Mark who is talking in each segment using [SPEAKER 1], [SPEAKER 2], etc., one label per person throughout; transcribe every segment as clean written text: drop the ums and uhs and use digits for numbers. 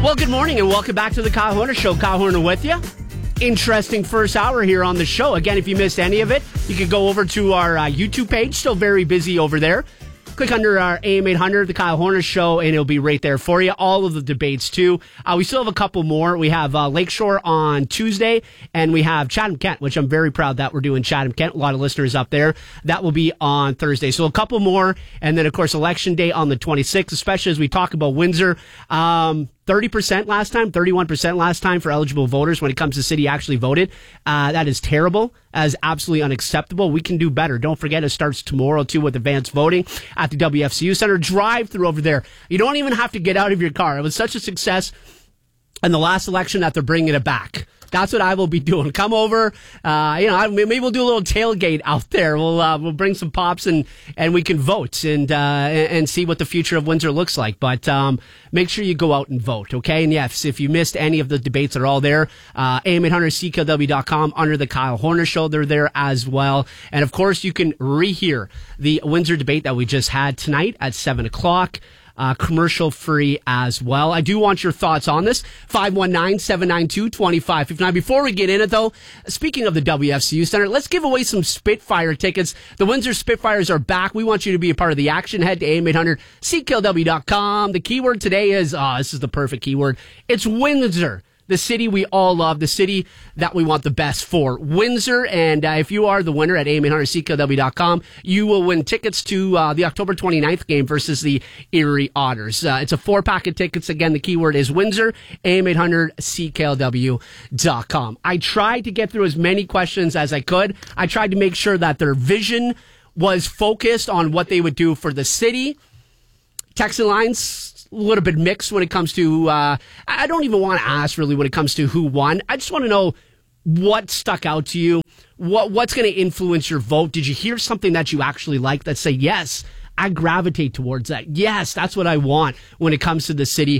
[SPEAKER 1] Well, good morning and welcome back to the Kyle Horner Show. Kyle Horner with you. Interesting first hour here on the show. Again, if you missed any of it, you can go over to our YouTube page. Still very busy over there. Click under our AM 800, the Kyle Horner Show, and it'll be right there for you. All of the debates, too. We still have a couple more. We have Lakeshore on Tuesday, and we have Chatham-Kent, which I'm very proud that we're doing Chatham-Kent. A lot of listeners up there. That will be on Thursday. So a couple more, and then, of course, Election Day on the 26th, especially as we talk about Windsor. 30% last time, 31% last time for eligible voters when it comes to city actually voted. That is terrible. That is absolutely unacceptable. We can do better. Don't forget it starts tomorrow, too, with advanced voting at the WFCU Center. Drive through over there. You don't even have to get out of your car. It was such a success in the last election that they're bringing it back. That's what I will be doing. Come over, maybe we'll do a little tailgate out there. We'll bring some pops and we can vote and see what the future of Windsor looks like. But make sure you go out and vote, okay? And yes, if you missed any of the debates, they're all there. AM800CKW.com under the Kyle Horner Show. They're there as well. And of course, you can rehear the Windsor debate that we just had tonight at 7 o'clock. Commercial free as well. I do want your thoughts on this. 519-792-2559. Before we get in it, though, speaking of the WFCU Center, let's give away some Spitfire tickets. The Windsor Spitfires are back. We want you to be a part of the action. Head to AM800CKW.com. The keyword today is, this is the perfect keyword. It's Windsor. The city we all love, the city that we want the best for. Windsor, and if you are the winner at AM800CKW.com, you will win tickets to the October 29th game versus the Erie Otters. It's a 4-pack of tickets. Again, the keyword is Windsor, AM800CKW.com. I tried to get through as many questions as I could. I tried to make sure that their vision was focused on what they would do for the city. Text and lines, a little bit mixed when it comes to, I don't even want to ask really when it comes to who won. I just want to know what stuck out to you. What's going to influence your vote? Did you hear something that you actually like that say, yes, I gravitate towards that. Yes, that's what I want when it comes to the city.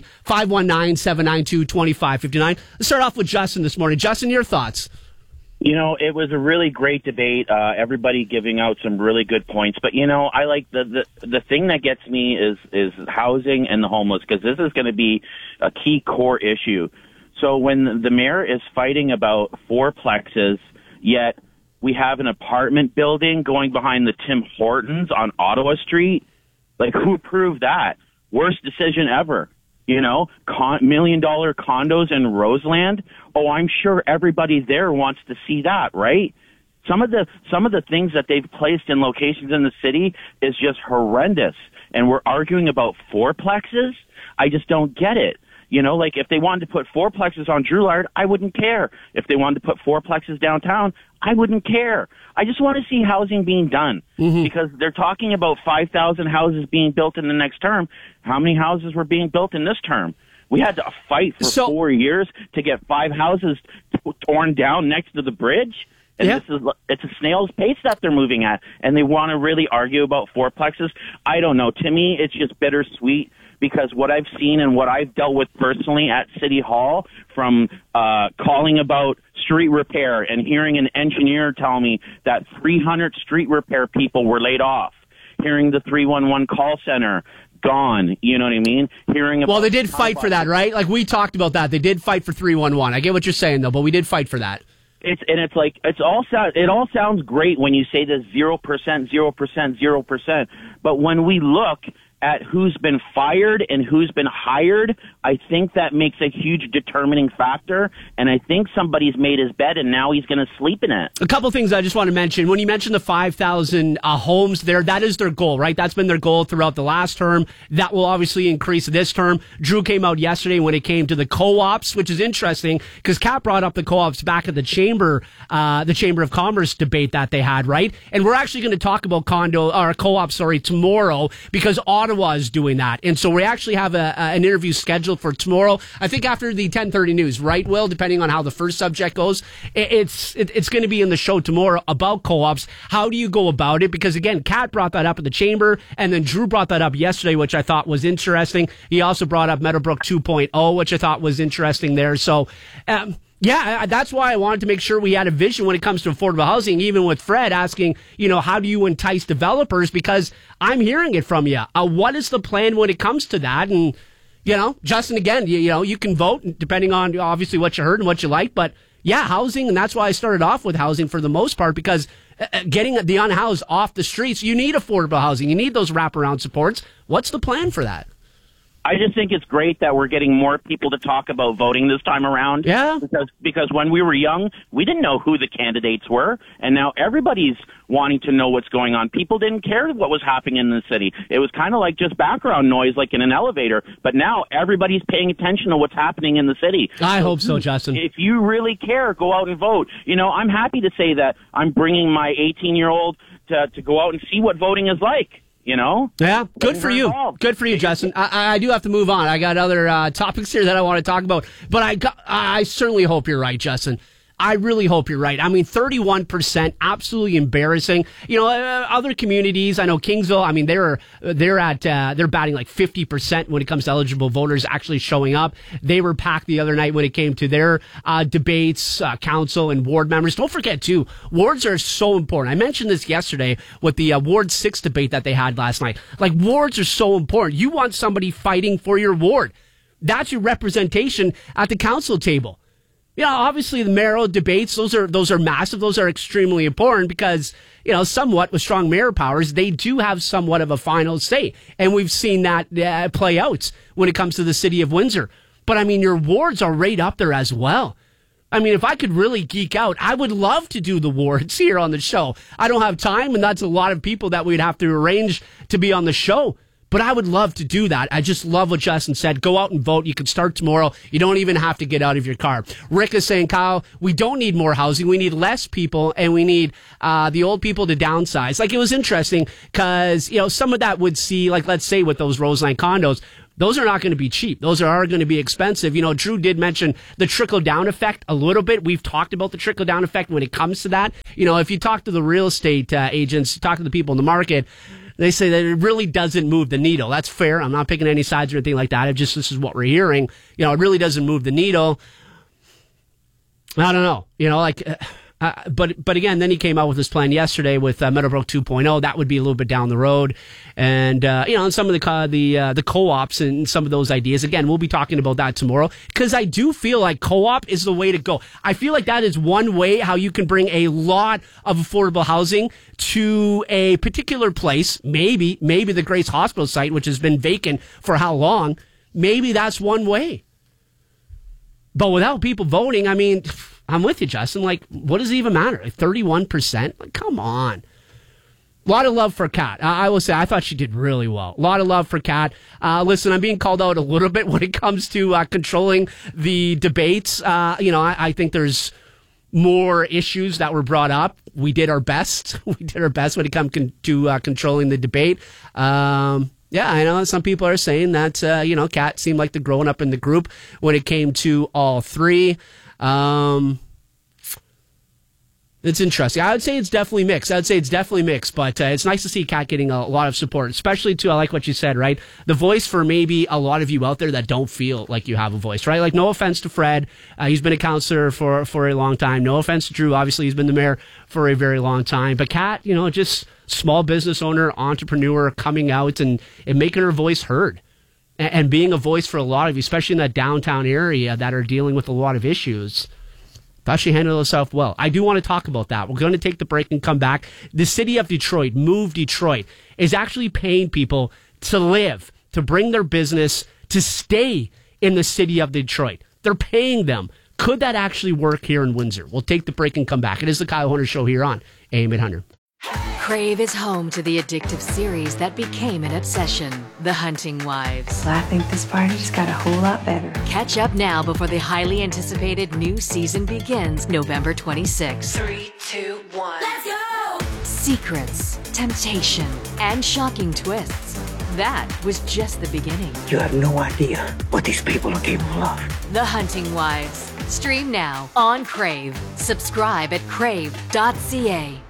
[SPEAKER 1] 519-792-2559. Let's start off with Justin this morning. Justin, your thoughts?
[SPEAKER 2] You know, it was a really great debate. Everybody giving out some really good points. But, you know, I like the thing that gets me is housing and the homeless, because this is going to be a key core issue. So when the mayor is fighting about fourplexes, yet we have an apartment building going behind the Tim Hortons on Ottawa Street, like, who approved that? Worst decision ever. You know, $1 million condos in Roseland. Oh, I'm sure everybody there wants to see that, right? Some of the things that they've placed in locations in the city is just horrendous. And we're arguing about fourplexes? I just don't get it. You know, like if they wanted to put fourplexes on Drouillard, I wouldn't care. If they wanted to put fourplexes downtown, I wouldn't care. I just want to see housing being done, because they're talking about 5,000 houses being built in the next term. How many houses were being built in this term? We had to fight for 4 years to get 5 houses torn down next to the bridge. And it's a snail's pace that they're moving at. And they want to really argue about fourplexes. I don't know. To me, it's just bittersweet, because what I've seen and what I've dealt with personally at City Hall, from calling about street repair and hearing an engineer tell me that 300 street repair people were laid off, hearing the 311 call center gone, you know what I mean?
[SPEAKER 1] Well, they did fight for that, right? Like, we talked about that. They did fight for 311. I get what you're saying, though, but we did fight for that.
[SPEAKER 2] It all sounds great when you say this 0%, 0%, 0%. But when we look at who's been fired and who's been hired, I think that makes a huge determining factor. And I think somebody's made his bed and now he's going to sleep in it.
[SPEAKER 1] A couple things I just want to mention. When you mentioned the 5,000 homes there, that is their goal, right? That's been their goal throughout the last term. That will obviously increase this term. Drew came out yesterday when it came to the co-ops, which is interesting because Kat brought up the co-ops back at the Chamber of Commerce debate that they had, right? And we're actually going to talk about co-ops, tomorrow, because Ottawa is doing that. And so we actually have an interview scheduled for tomorrow. I think after the 10:30 news, right, Will? Depending on how the first subject goes, it's going to be in the show tomorrow about co-ops. How do you go about it? Because again, Kat brought that up at the Chamber, and then Drew brought that up yesterday, which I thought was interesting. He also brought up Meadowbrook 2.0, which I thought was interesting there. So, yeah, that's why I wanted to make sure we had a vision when it comes to affordable housing, even with Fred asking, how do you entice developers? Because I'm hearing it from you. What is the plan when it comes to that? And, Justin, again, you can vote depending on obviously what you heard and what you like. But yeah, housing. And that's why I started off with housing for the most part, because getting the unhoused off the streets, you need affordable housing. You need those wraparound supports. What's the plan for that?
[SPEAKER 2] I just think it's great that we're getting more people to talk about voting this time around.
[SPEAKER 1] Yeah.
[SPEAKER 2] Because when we were young, we didn't know who the candidates were, and now everybody's wanting to know what's going on. People didn't care what was happening in the city. It was kind of like just background noise, like in an elevator. But now everybody's paying attention to what's happening in the city.
[SPEAKER 1] I hope so, Justin.
[SPEAKER 2] If you really care, go out and vote. I'm happy to say that I'm bringing my 18-year-old to go out and see what voting is like.
[SPEAKER 1] Yeah, good for you. Good for you, Justin. I do have to move on. I got other topics here that I want to talk about, but I certainly hope you're right, Justin. I really hope you're right. I mean, 31%, absolutely embarrassing. Other communities, I know Kingsville, I mean, they're batting like 50% when it comes to eligible voters actually showing up. They were packed the other night when it came to their debates, council and ward members. Don't forget too, wards are so important. I mentioned this yesterday with the Ward 6 debate that they had last night. Like, wards are so important. You want somebody fighting for your ward. That's your representation at the council table. Obviously the mayoral debates, those are massive. Those are extremely important because, somewhat with strong mayor powers, they do have somewhat of a final say. And we've seen that play out when it comes to the city of Windsor. But I mean, your wards are right up there as well. I mean, if I could really geek out, I would love to do the wards here on the show. I don't have time, and that's a lot of people that we'd have to arrange to be on the show. But I would love to do that. I just love what Justin said. Go out and vote. You can start tomorrow. You don't even have to get out of your car. Rick is saying, Kyle, we don't need more housing. We need less people, and we need the old people to downsize. Like, it was interesting because, some of that would see, like, let's say with those Roseland condos, those are not going to be cheap. Those are going to be expensive. Drew did mention the trickle-down effect a little bit. We've talked about the trickle-down effect when it comes to that. If you talk to the real estate agents, talk to the people in the market, they say that it really doesn't move the needle. That's fair. I'm not picking any sides or anything like that. This is what we're hearing. It really doesn't move the needle. I don't know. But again, then he came out with his plan yesterday with Meadowbrook 2.0. That would be a little bit down the road, and and some of the co-ops and some of those ideas. Again, we'll be talking about that tomorrow because I do feel like co-op is the way to go. I feel like that is one way how you can bring a lot of affordable housing to a particular place. Maybe the Grace Hospital site, which has been vacant for how long? Maybe that's one way. But without people voting, I mean, I'm with you, Justin. Like, what does it even matter? 31%? Like, come on. A lot of love for Kat. I will say, I thought she did really well. A lot of love for Kat. Listen, I'm being called out a little bit when it comes to controlling the debates. I think there's more issues that were brought up. We did our best. We did our best when it comes to controlling the debate. Yeah, I know some people are saying that, Kat seemed like the growing up in the group when it came to all three. It's interesting. I would say it's definitely mixed. But it's nice to see Kat getting a lot of support, especially too. I like what you said, right? The voice for maybe a lot of you out there that don't feel like you have a voice, right? Like, no offense to Fred. He's been a counselor for a long time. No offense to Drew. Obviously, he's been the mayor for a very long time. But Kat, just small business owner, entrepreneur, coming out and making her voice heard. And being a voice for a lot of you, especially in that downtown area that are dealing with a lot of issues. Thought she handled herself well. I do want to talk about that. We're going to take the break and come back. The city of Detroit, Move Detroit, is actually paying people to live, to bring their business, to stay in the city of Detroit. They're paying them. Could that actually work here in Windsor? We'll take the break and come back. It is the Kyle Horner Show here on AM 800.
[SPEAKER 3] Crave is home to the addictive series that became an obsession, The Hunting Wives.
[SPEAKER 4] Well, I think this party just got a whole lot better.
[SPEAKER 3] Catch up now before the highly anticipated new season begins November 26th.
[SPEAKER 4] 3, 2, 1.
[SPEAKER 3] Let's go! Secrets, temptation, and shocking twists. That was just the beginning.
[SPEAKER 5] You have no idea what these people are capable of.
[SPEAKER 3] The Hunting Wives. Stream now on Crave. Subscribe at crave.ca.